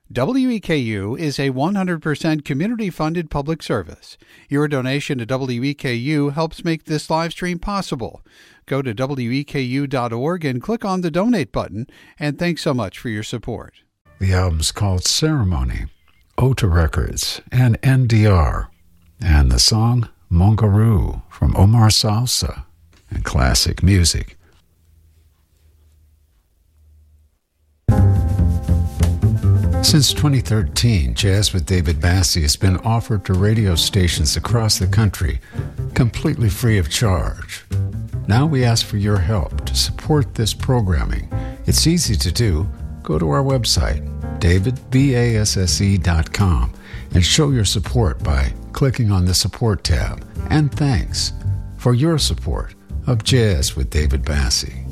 WEKU is a 100% community-funded public service. Your donation to WEKU helps make this live stream possible. Go to weku.org and click on the Donate button, and thanks so much for your support. The album's called Ceremony, Ota Records, and NDR, and the song Mongaroo from Omar Salsa and Classic Music. Since 2013, Jazz with David Bassie has been offered to radio stations across the country, completely free of charge. Now we ask for your help to support this programming. It's easy to do. Go to our website, davidbasse.com, and show your support by clicking on the Support tab. And thanks for your support of Jazz with David Bassie.